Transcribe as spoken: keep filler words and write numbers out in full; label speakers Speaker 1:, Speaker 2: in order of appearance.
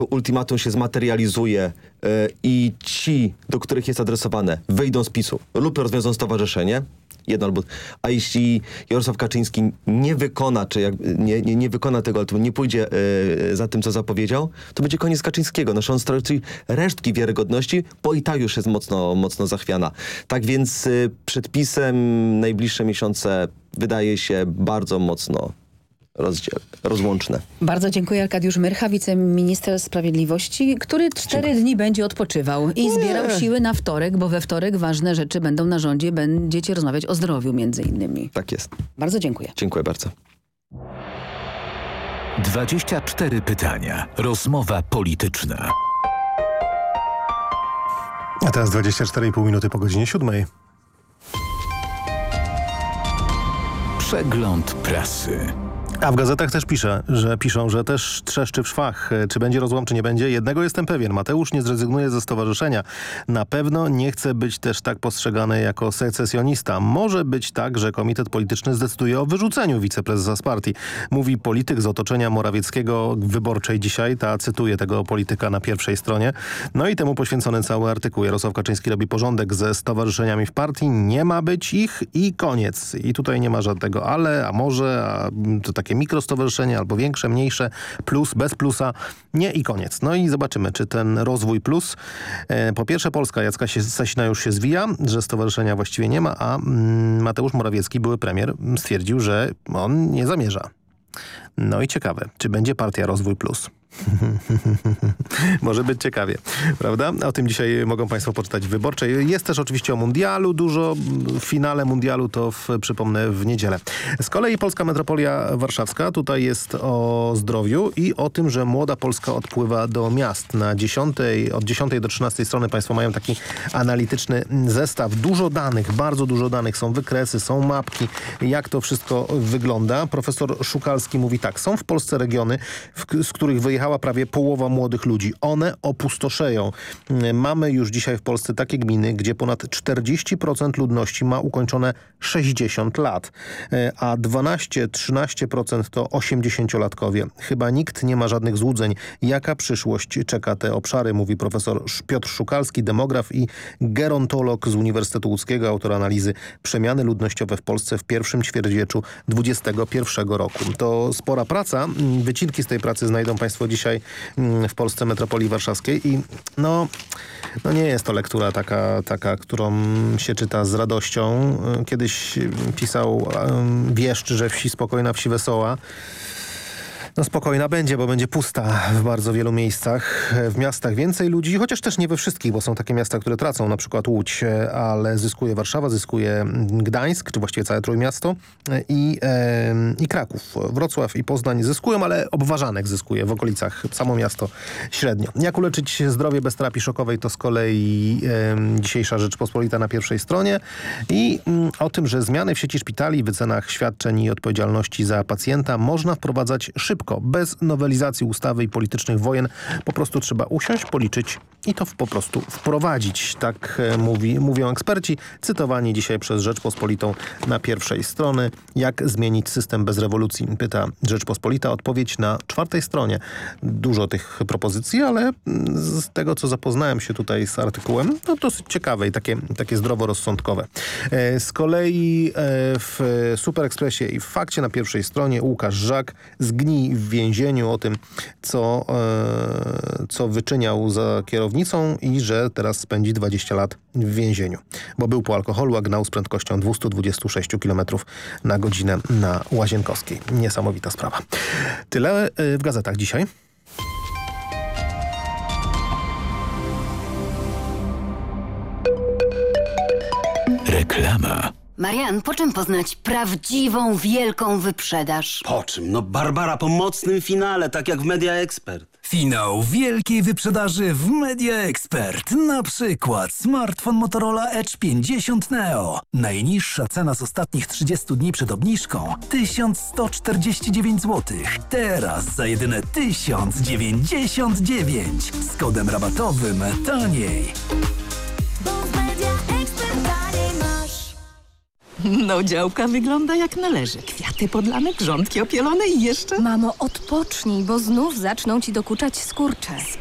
Speaker 1: ultimatum się zmaterializuje yy, i ci, do których jest adresowane, wyjdą z PiSu lub rozwiążą stowarzyszenie, jedno albo... A jeśli Jarosław Kaczyński nie wykona, czy jak, nie, nie, nie wykona tego, albo nie pójdzie yy, za tym, co zapowiedział, to będzie koniec Kaczyńskiego. Znaczy on straci resztki wiarygodności, bo i tak już jest mocno, mocno zachwiana. Tak więc yy, przed PiS-em najbliższe miesiące wydaje się bardzo mocno rozdziel, rozłączne.
Speaker 2: Bardzo dziękuję. Arkadiusz Myrcha, wiceminister sprawiedliwości, który cztery dziękuję. dni będzie odpoczywał i zbierał Nie. siły na wtorek, bo we wtorek ważne rzeczy będą na rządzie. Będziecie rozmawiać o zdrowiu między innymi.
Speaker 1: Tak jest.
Speaker 2: Bardzo dziękuję.
Speaker 1: Dziękuję bardzo.
Speaker 3: dwadzieścia cztery pytania. Rozmowa polityczna.
Speaker 4: A teraz dwadzieścia cztery i pół minuty po godzinie siódmej.
Speaker 3: Przegląd prasy.
Speaker 4: A w gazetach też pisze, że piszą, że też trzeszczy w szwach. Czy będzie rozłam, czy nie będzie? Jednego jestem pewien. Mateusz nie zrezygnuje ze stowarzyszenia. Na pewno nie chce być też tak postrzegany jako secesjonista. Może być tak, że komitet polityczny zdecyduje o wyrzuceniu wiceprezesa z partii. Mówi polityk z otoczenia Morawieckiego Wyborczej dzisiaj. Ta cytuje tego polityka na pierwszej stronie. No i temu poświęcony cały artykuł. Jarosław Kaczyński robi porządek ze stowarzyszeniami w partii. Nie ma być ich i koniec. I tutaj nie ma żadnego ale, a może, a to takie mikrostowarzyszenie albo większe, mniejsze, plus, bez plusa, nie i koniec. No i zobaczymy, czy ten rozwój plus. E, po pierwsze Polska Jacka Sasina już się zwija, że stowarzyszenia właściwie nie ma, a mm, Mateusz Morawiecki, były premier, stwierdził, że on nie zamierza. No i ciekawe, czy będzie partia Rozwój Plus. Może być ciekawie, prawda? O tym dzisiaj mogą Państwo poczytać w Wyborczej. Jest też oczywiście o mundialu dużo. W finale mundialu to w, przypomnę w niedzielę. Z kolei Polska Metropolia Warszawska. Tutaj jest o zdrowiu i o tym, że młoda Polska odpływa do miast. Na dziesiątej, od dziesiątej do trzynastej strony Państwo mają taki analityczny zestaw. Dużo danych, bardzo dużo danych. Są wykresy, są mapki. Jak to wszystko wygląda? Profesor Szukalski mówi tak. Są w Polsce regiony, w, z których wyjechała prawie połowa młodych ludzi. One opustoszeją. Mamy już dzisiaj w Polsce takie gminy, gdzie ponad czterdzieści procent ludności ma ukończone sześćdziesiąt lat, a dwanaście do trzynastu procent to osiemdziesięciolatkowie. Chyba nikt nie ma żadnych złudzeń, jaka przyszłość czeka te obszary, mówi profesor Piotr Szukalski, demograf i gerontolog z Uniwersytetu Łódzkiego, autor analizy Przemiany ludnościowe w Polsce w pierwszym ćwierćwieczu dwudziestego pierwszego roku. To spora praca. Wycinki z tej pracy znajdą Państwo dzisiaj w Polsce Metropolii Warszawskiej i no, no nie jest to lektura taka, taka, którą się czyta z radością. Kiedyś pisał wieszcz, że wsi spokojna, wsi wesoła. No spokojna będzie, bo będzie pusta w bardzo wielu miejscach. W miastach więcej ludzi, chociaż też nie we wszystkich, bo są takie miasta, które tracą, na przykład Łódź, ale zyskuje Warszawa, zyskuje Gdańsk, czy właściwie całe Trójmiasto i, e, i Kraków. Wrocław i Poznań zyskują, ale Obwarzanek zyskuje w okolicach, samo miasto średnio. Jak uleczyć zdrowie bez terapii szokowej, to z kolei e, dzisiejsza Rzeczpospolita na pierwszej stronie i m, o tym, że zmiany w sieci szpitali, wycenach świadczeń i odpowiedzialności za pacjenta można wprowadzać szybko. Bez nowelizacji ustawy i politycznych wojen po prostu trzeba usiąść, policzyć i to po prostu wprowadzić. Tak mówi, mówią eksperci, cytowani dzisiaj przez Rzeczpospolitą na pierwszej strony. Jak zmienić system bez rewolucji? Pyta Rzeczpospolita. Odpowiedź na czwartej stronie. Dużo tych propozycji, ale z tego, co zapoznałem się tutaj z artykułem, to dosyć ciekawe i takie, takie zdroworozsądkowe. Z kolei w Super Expressie i w Fakcie na pierwszej stronie Łukasz Żak zgnij w więzieniu, o tym, co, e, co wyczyniał za kierownicą i że teraz spędzi dwadzieścia lat w więzieniu, bo był po alkoholu, a gnał z prędkością dwieście dwadzieścia sześć kilometrów na godzinę na Łazienkowskiej. Niesamowita sprawa. Tyle e, w gazetach dzisiaj.
Speaker 3: Reklama.
Speaker 5: Marian, po czym poznać prawdziwą, wielką wyprzedaż?
Speaker 6: Po czym? No Barbara, po mocnym finale, tak jak w Media Expert.
Speaker 7: Finał wielkiej wyprzedaży w Media Expert. Na przykład smartfon Motorola Edge pięćdziesiąt Neo. Najniższa cena z ostatnich trzydziestu dni przed obniżką tysiąc sto czterdzieści dziewięć złotych. Teraz za jedyne tysiąc dziewięćdziesiąt dziewięć. Z kodem rabatowym taniej.
Speaker 8: No działka wygląda jak należy. Kwiaty, kwiaty podlane, grządki opielone i jeszcze...
Speaker 9: Mamo, odpocznij, bo znów zaczną ci dokuczać skurcze.